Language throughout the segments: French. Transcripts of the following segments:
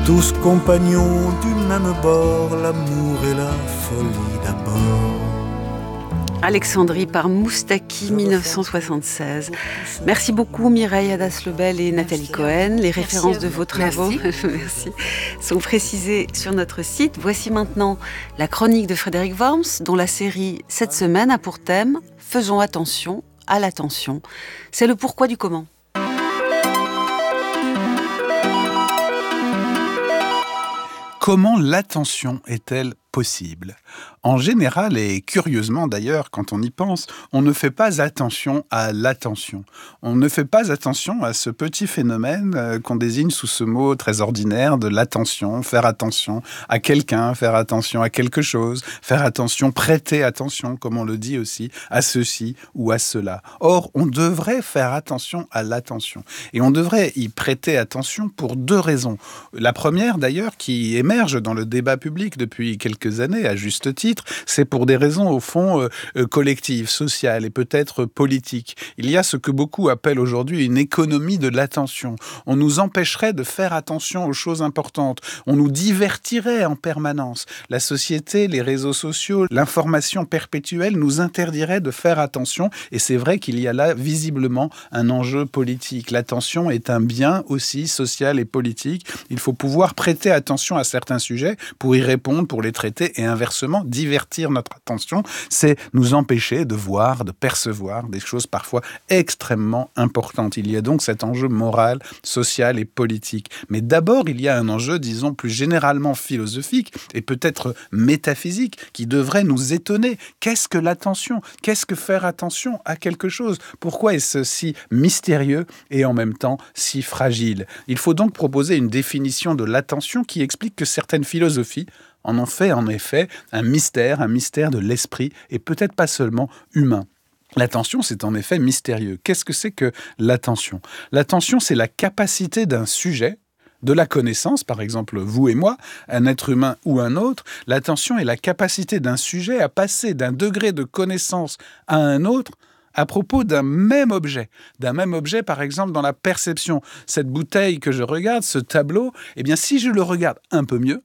tous compagnons du même bord, l'amour et la folie d'abord. Alexandrie par Moustaki, 1976. Merci beaucoup Mireille Hadas-Lebel et Nathalie Cohen. Les références de vos travaux Merci. Sont précisées sur notre site. Voici maintenant la chronique de Frédéric Worms, dont la série cette semaine a pour thème « Faisons attention à l'attention ». C'est le pourquoi du comment. Comment l'attention est-elle possible ? En général, et curieusement d'ailleurs, quand on y pense, on ne fait pas attention à l'attention. On ne fait pas attention à ce petit phénomène qu'on désigne sous ce mot très ordinaire de l'attention, faire attention à quelqu'un, faire attention à quelque chose, faire attention, prêter attention, comme on le dit aussi, à ceci ou à cela. Or, on devrait faire attention à l'attention. Et on devrait y prêter attention pour deux raisons. La première, d'ailleurs, qui émerge dans le débat public depuis quelques années, à juste titre, c'est pour des raisons au fond collectives, sociales et peut-être politiques. Il y a ce que beaucoup appellent aujourd'hui une économie de l'attention. On nous empêcherait de faire attention aux choses importantes. On nous divertirait en permanence. La société, les réseaux sociaux, l'information perpétuelle nous interdirait de faire attention. Et c'est vrai qu'il y a là visiblement un enjeu politique. L'attention est un bien aussi social et politique. Il faut pouvoir prêter attention à certains sujets pour y répondre, pour les traiter et inversement divertir notre attention, c'est nous empêcher de voir, de percevoir des choses parfois extrêmement importantes. Il y a donc cet enjeu moral, social et politique. Mais d'abord, il y a un enjeu, disons, plus généralement philosophique et peut-être métaphysique qui devrait nous étonner. Qu'est-ce que l'attention ? Qu'est-ce que faire attention à quelque chose ? Pourquoi est-ce si mystérieux et en même temps si fragile ? Il faut donc proposer une définition de l'attention qui explique que certaines philosophies en ont fait en effet un mystère de l'esprit et peut-être pas seulement humain. L'attention, c'est en effet mystérieux. Qu'est-ce que c'est que l'attention ? L'attention, c'est la capacité d'un sujet, de la connaissance, par exemple vous et moi, un être humain ou un autre. L'attention est la capacité d'un sujet à passer d'un degré de connaissance à un autre à propos d'un même objet, par exemple dans la perception. Cette bouteille que je regarde, ce tableau, eh bien si je le regarde un peu mieux,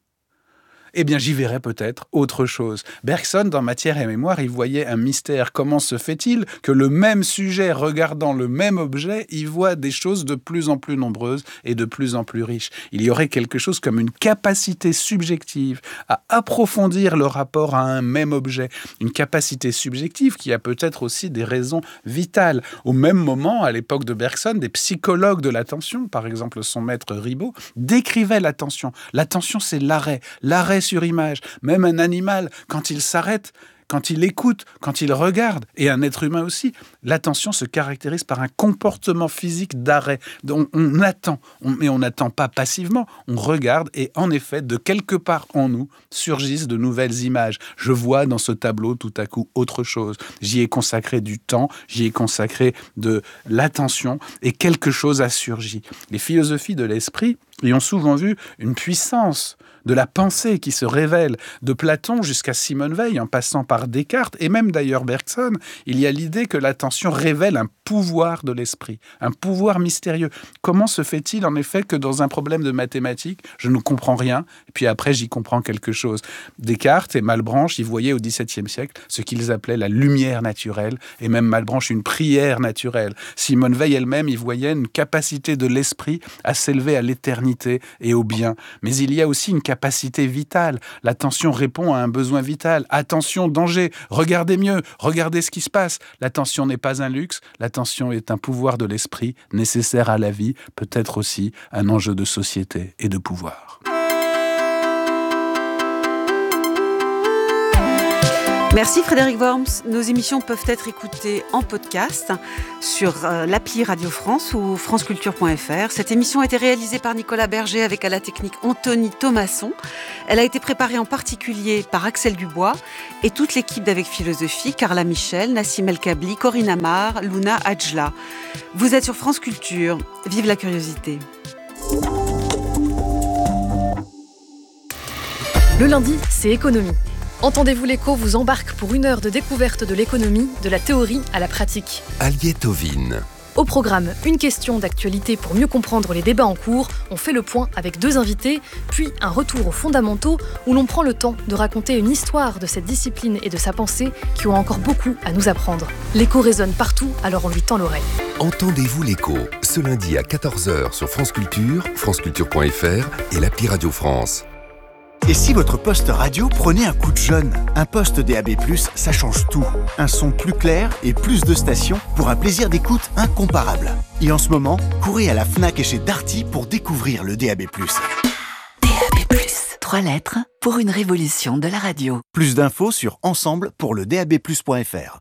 eh bien, j'y verrais peut-être autre chose. Bergson, dans Matière et mémoire, il voyait un mystère. Comment se fait-il que le même sujet, regardant le même objet, y voit des choses de plus en plus nombreuses et de plus en plus riches ? Il y aurait quelque chose comme une capacité subjective à approfondir le rapport à un même objet. Une capacité subjective qui a peut-être aussi des raisons vitales. Au même moment, à l'époque de Bergson, des psychologues de l'attention, par exemple son maître Ribot, décrivaient l'attention. L'attention, c'est l'arrêt sur image. Même un animal, quand il s'arrête, quand il écoute, quand il regarde, et un être humain aussi, l'attention se caractérise par un comportement physique d'arrêt. Donc on attend, mais on n'attend pas passivement, on regarde et en effet, de quelque part en nous, surgissent de nouvelles images. Je vois dans ce tableau tout à coup autre chose. J'y ai consacré du temps, j'y ai consacré de l'attention et quelque chose a surgi. Les philosophies de l'esprit y ont souvent vu une puissance de la pensée qui se révèle, de Platon jusqu'à Simone Veil, en passant par Descartes, et même d'ailleurs Bergson, il y a l'idée que l'attention révèle un pouvoir de l'esprit, un pouvoir mystérieux. Comment se fait-il en effet que dans un problème de mathématiques, je ne comprends rien, et puis après j'y comprends quelque chose ? Descartes et Malebranche y voyaient au XVIIe siècle ce qu'ils appelaient la lumière naturelle, et même Malebranche une prière naturelle. Simone Veil elle-même y voyait une capacité de l'esprit à s'élever à l'éternité et au bien. Mais il y a aussi une capacité vitale. L'attention répond à un besoin vital. Attention, danger, regardez mieux, regardez ce qui se passe. L'attention n'est pas un luxe, l'attention est un pouvoir de l'esprit nécessaire à la vie, peut-être aussi un enjeu de société et de pouvoir. Merci Frédéric Worms. Nos émissions peuvent être écoutées en podcast sur l'appli Radio France ou franceculture.fr. Cette émission a été réalisée par Nicolas Berger avec à la technique Anthony Thomasson. Elle a été préparée en particulier par Axel Dubois et toute l'équipe d'Avec Philosophie, Carla Michel, Nassim El Kabli, Corinne Amar, Luna Adjla. Vous êtes sur France Culture. Vive la curiosité. Le lundi, c'est économie. Entendez-vous l'écho vous embarque pour une heure de découverte de l'économie, de la théorie à la pratique. Aliette Ovine. Au programme, une question d'actualité pour mieux comprendre les débats en cours. On fait le point avec 2 invités, puis un retour aux fondamentaux où l'on prend le temps de raconter une histoire de cette discipline et de sa pensée qui ont encore beaucoup à nous apprendre. L'écho résonne partout, alors on lui tend l'oreille. Entendez-vous l'écho, ce lundi à 14h sur France Culture, franceculture.fr et l'appli Radio France. Et si votre poste radio prenait un coup de jeune? Un poste DAB+, ça change tout. Un son plus clair et plus de stations pour un plaisir d'écoute incomparable. Et en ce moment, courez à la Fnac et chez Darty pour découvrir le DAB+. DAB+, 3 lettres pour une révolution de la radio. Plus d'infos sur ensemble pour le DAB+.fr.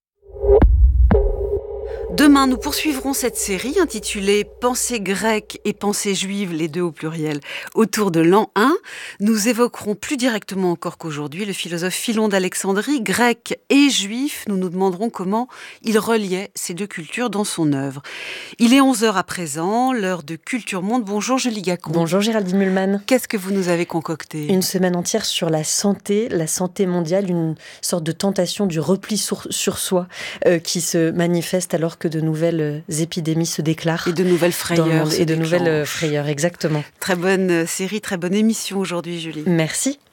Demain, nous poursuivrons cette série intitulée « Pensée grecque et pensée juive », les deux au pluriel, autour de l'an 1. Nous évoquerons plus directement encore qu'aujourd'hui le philosophe Philon d'Alexandrie, grec et juif. Nous nous demanderons comment il reliait ces deux cultures dans son œuvre. Il est 11h à présent, l'heure de Culture Monde. Bonjour Julie Gacon. Bonjour Géraldine Mühlmann. Qu'est-ce que vous nous avez concocté? Une semaine entière sur la santé mondiale, une sorte de tentation du repli sur soi qui se manifeste alors que de nouvelles épidémies se déclarent. Et de nouvelles frayeurs. Et de nouvelles frayeurs, exactement. Très bonne série, très bonne émission aujourd'hui, Julie. Merci.